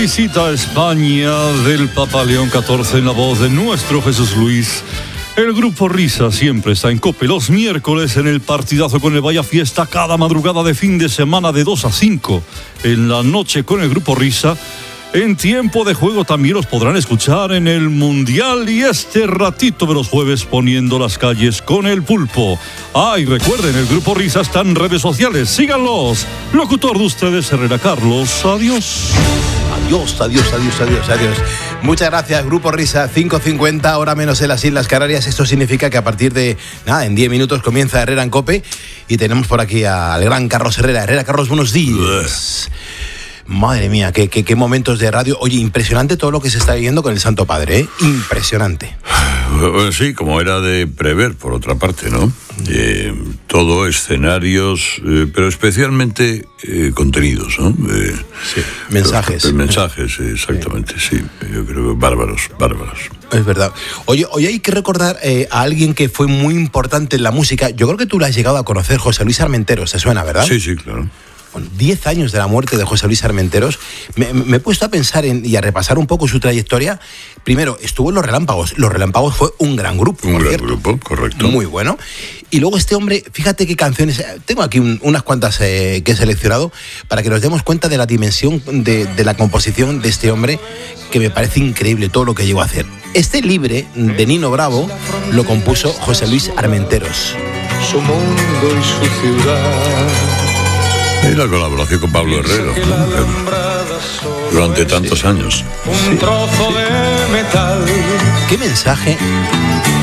visita a España del Papa León XIV en la voz de nuestro Jesús Luis. El Grupo Risa siempre está en COPE los miércoles en el partidazo con el Vaya Fiesta, cada madrugada de fin de semana de 2 a 5. En la noche con el Grupo Risa. En tiempo de juego también los podrán escuchar en el Mundial y este ratito de los jueves poniendo las calles con el Pulpo. Y recuerden, el Grupo Risa está en redes sociales, síganlos. Locutor de ustedes, Herrera Carlos. Adiós. Adiós. Muchas gracias, Grupo Risa. 5:50, hora menos en las Islas Canarias. Esto significa que a partir de, en 10 minutos comienza Herrera en COPE y tenemos por aquí al gran Carlos Herrera. Herrera, Carlos, buenos días. Madre mía, qué momentos de radio. Oye, impresionante todo lo que se está viviendo con el Santo Padre, ¿eh? Impresionante. Bueno, sí, como era de prever, por otra parte, ¿no? Todo escenarios, pero especialmente contenidos, ¿no? Sí, mensajes. Mensajes, exactamente, sí. Yo creo que bárbaros. Es verdad. Oye, hoy hay que recordar a alguien que fue muy importante en la música. Yo creo que tú lo has llegado a conocer, José Luis Armenteros, ¿te suena, verdad? Sí, claro. 10 años de la muerte de José Luis Armenteros, me he puesto a pensar y a repasar un poco su trayectoria. Primero, estuvo en Los Relámpagos. Los Relámpagos fue un gran grupo, Un gran grupo, correcto. Muy bueno. Y luego este hombre, fíjate qué canciones... Tengo aquí unas cuantas que he seleccionado para que nos demos cuenta de la dimensión de la composición de este hombre, que me parece increíble todo lo que llegó a hacer. Este Libre, de Nino Bravo, lo compuso José Luis Armenteros. Su mundo y su ciudad. Y la colaboración con Pablo Herrero, ¿no? Durante tantos años. Un trozo de metal. ¿Qué mensaje